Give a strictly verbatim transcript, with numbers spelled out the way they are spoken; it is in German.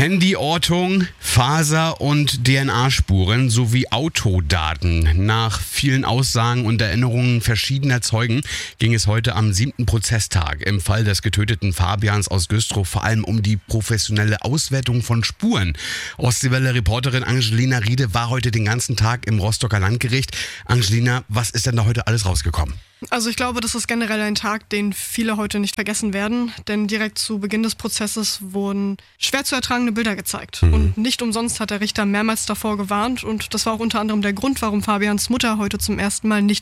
Handyortung, Faser- und D N A-Spuren sowie Autodaten. Nach vielen Aussagen und Erinnerungen verschiedener Zeugen ging es heute am siebten Prozesstag im Fall des getöteten Fabians aus Güstrow vor allem um die professionelle Auswertung von Spuren. Ostseewelle-Reporterin Angelina Riede war heute den ganzen Tag im Rostocker Landgericht. Angelina, was ist denn da heute alles rausgekommen? Also ich glaube, das ist generell ein Tag, den viele heute nicht vergessen werden, denn direkt zu Beginn des Prozesses wurden schwer zu ertragende Bilder gezeigt. Mhm. Und nicht umsonst hat der Richter mehrmals davor gewarnt und das war auch unter anderem der Grund, warum Fabians Mutter heute zum ersten Mal nicht